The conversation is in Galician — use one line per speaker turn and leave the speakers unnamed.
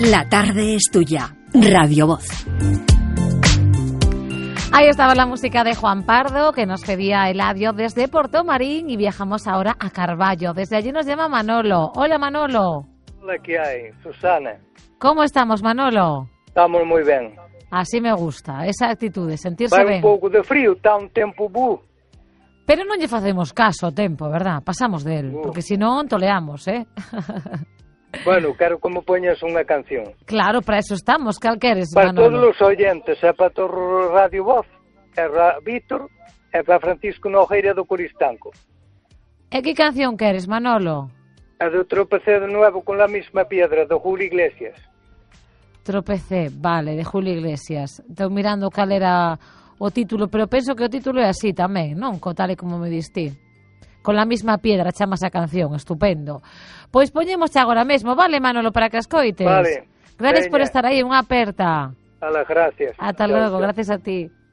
La tarde es tuya. Radio Voz.
Ahí estaba la música de Juan Pardo, que nos pedía Eladio desde Portomarín, y viajamos ahora a Carballo. Desde allí nos llama Manolo. Hola, Manolo.
Hola, ¿qué hay? Susana.
¿Cómo estamos, Manolo?
Estamos moi ben.
Así me gusta, esa actitud de sentirse
Vai
ben.
un pouco de frío, está un tempo bu.
Pero non lle facemos caso ao tempo, verdad? Pasamos del, porque si non toleamos,
Bueno, quero que me poñas unha canción.
Claro, para eso estamos, cal queres,
Para
Manolo?
todos os oyentes, para todo Radio Voz, para Víctor e para Francisco Nogueira do Coristanco.
E que canción queres, Manolo?
A do Tropecé de Nuevo con la misma piedra, do Julio Iglesias.
Tropecé, vale, de Julio Iglesias. Estou mirando cal era o título, pero penso que o título é así tamén, non? Tal e como me diste. Con la misma piedra chamas a canción, estupendo. Pois poñémosche agora mesmo, vale, Manolo, para que escoites?
Vale.
Gracias
Veña.
por estar aí, unha aperta.
Ala, gracias.
Ata logo, gracias a ti.